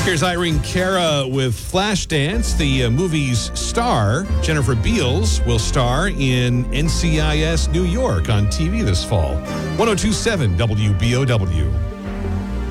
Here's Irene Cara with Flashdance. The movie's star, Jennifer Beals, will star in NCIS New York on TV this fall. 102.7 WBOW.